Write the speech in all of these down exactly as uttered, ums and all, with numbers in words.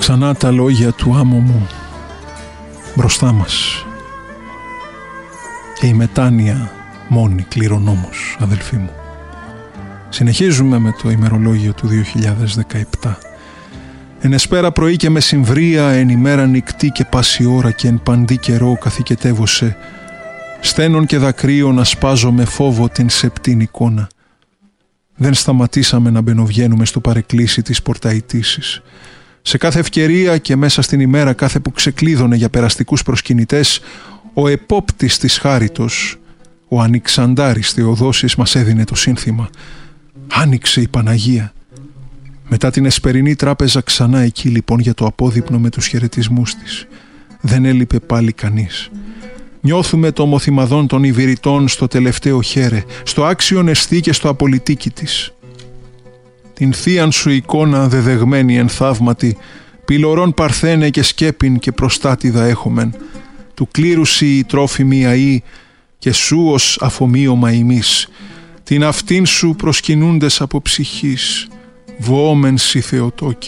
Ξανά τα λόγια του άμμου μου μπροστά μας και η μετάνοια μόνη κληρονόμος, αδελφοί μου. Συνεχίζουμε με το ημερολόγιο του δύο χιλιάδες δεκαεπτά. Εν εσπέρα πρωί και μεσημβρία, εν ημέρα νυκτή και πάση ώρα και εν παντή καιρό καθηκετεύωσε, στένων και δακρύων ασπάζω με φόβο την σεπτήν εικόνα. Δεν σταματήσαμε να μπαινοβγαίνουμε στο παρεκκλήσι της πορταϊτήσης. Σε κάθε ευκαιρία και μέσα στην ημέρα κάθε που ξεκλείδωνε για περαστικούς προσκυνητές, ο επόπτης της Χάριτος, ο Ανοιξαντάρης Θεοδόσης, μας έδινε το σύνθημα. Άνοιξε η Παναγία. Μετά την εσπερινή τράπεζα ξανά εκεί λοιπόν για το απόδειπνο με τους χαιρετισμούς της. Δεν έλειπε πάλι κανείς. Νιώθουμε το ομοθυμαδόν των Ιβηρητών στο τελευταίο χέρε, στο άξιον εστί και στο απολυτίκι της. Την θείαν σου εικόνα δεδεγμένη εν θαύματι, πυλωρών παρθένε και σκέπιν και προστάτηδα έχομεν, του κλήρουσι η τρόφιμη αή και σου ως αφομοίωμα ημείς, την αυτήν σου προσκυνούντες από ψυχής, βοόμεν σοι Θεοτόκε.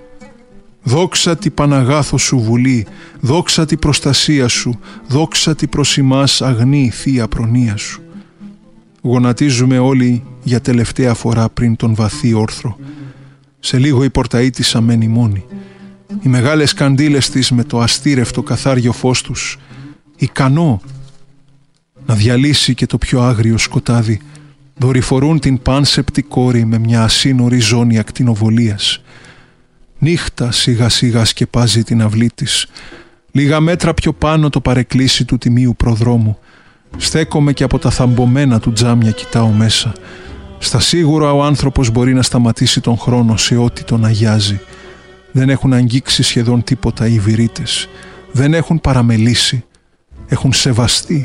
Δόξα τη Παναγάθο σου βουλή, δόξα τη προστασία σου, δόξα τη προς ημάς αγνή θεία προνοία σου. Γονατίζουμε όλοι για τελευταία φορά πριν τον βαθύ όρθρο. Σε λίγο η πορταΐτισσα μένει μόνη. Οι μεγάλες καντήλες της με το αστήρευτο καθάριο φως τους, ικανό να διαλύσει και το πιο άγριο σκοτάδι, δορυφορούν την πάνσεπτη κόρη με μια ασύνορη ζώνη ακτινοβολίας. Νύχτα σιγά σιγά σκεπάζει την αυλή της. Λίγα μέτρα πιο πάνω το παρεκκλήσι του τιμίου προδρόμου. Στέκομαι και από τα θαμπομένα του τζάμια κοιτάω μέσα. Στα σίγουρα ο άνθρωπος μπορεί να σταματήσει τον χρόνο σε ό,τι τον αγιάζει. Δεν έχουν αγγίξει σχεδόν τίποτα οι Ιβηρίτες. Δεν έχουν παραμελήσει. Έχουν σεβαστεί.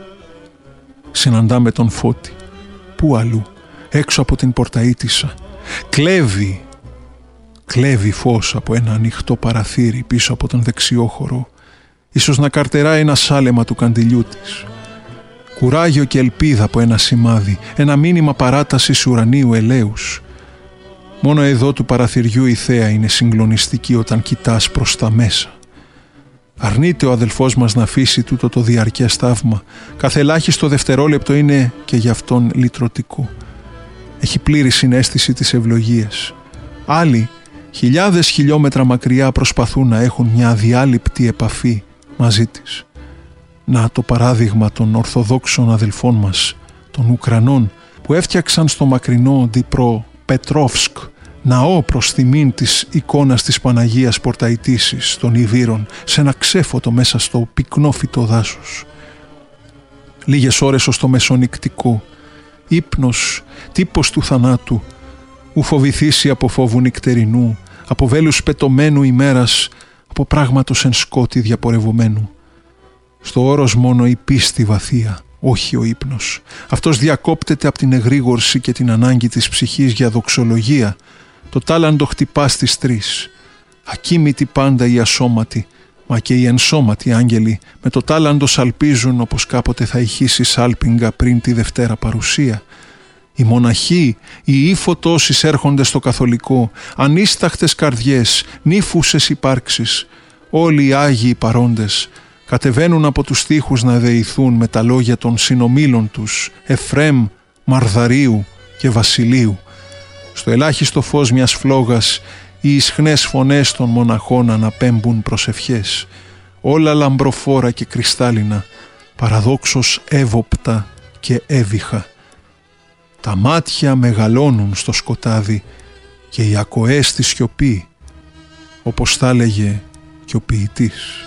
Συναντάμε τον Φώτη. Πού αλλού, έξω από την πορταΐτισσα. Κλέβει. Κλέβει φως από ένα ανοιχτό παραθύρι πίσω από τον δεξιό χορό. Ίσως να καρτεράει ένα σάλεμα του καντιλιού της. Κουράγιο και ελπίδα από ένα σημάδι, ένα μήνυμα παράτασης ουρανίου ελέους. Μόνο εδώ του παραθυριού η θέα είναι συγκλονιστική όταν κοιτάς προς τα μέσα. Αρνείται ο αδελφός μας να αφήσει τούτο το διαρκές θαύμα. Κάθε ελάχιστο δευτερόλεπτο είναι και γι' αυτόν λυτρωτικό. Έχει πλήρη συναίσθηση της ευλογίας. Άλλοι, χιλιάδες χιλιόμετρα μακριά, προσπαθούν να έχουν μια αδιάλειπτη επαφή μαζί της. Να το παράδειγμα των Ορθοδόξων αδελφών μας, των Ουκρανών, που έφτιαξαν στο μακρινό Ντιπρό Πετρόφσκ ναό προς τιμήν της εικόνας της Παναγίας Πορταϊτήσης των Ιβύρων σε ένα ξέφωτο μέσα στο πυκνό φυτό δάσος. Λίγες ώρες ως το μεσονυκτικό, ύπνος, τύπος του θανάτου, ου φοβηθήσει από φόβου νυχτερινού, από βέλους πετωμένου ημέρας, από πράγματος εν σκότη διαπορευωμένου. Στο όρος μόνο η πίστη βαθία, όχι ο ύπνος. Αυτός διακόπτεται από την εγρήγορση και την ανάγκη της ψυχής για δοξολογία. Το τάλαντο χτυπά στις τρεις. Ακίμητοι πάντα οι ασώματοι, μα και οι ενσώματοι άγγελοι με το τάλαντο σαλπίζουν όπως κάποτε θα ηχήσει σάλπιγγα πριν τη Δευτέρα Παρουσία. Οι μοναχοί, οι ύφωτος εισέρχονται στο καθολικό, ανίσταχτες καρδιές, νύφουσες υπάρξεις. Όλοι οι Άγιοι παρόντες κατεβαίνουν από τους στίχους να δεηθούν με τα λόγια των συνομήλων τους, Εφρέμ, Μαρδαρίου και Βασιλείου. Στο ελάχιστο φως μιας φλόγας οι ισχνές φωνές των μοναχών αναπέμπουν προσευχές. Όλα λαμπροφόρα και κρυστάλλινα, παραδόξως εύωπτα και έβυχα. Τα μάτια μεγαλώνουν στο σκοτάδι και οι ακοές στη σιωπή, όπως θα έλεγε και ο ποιητής.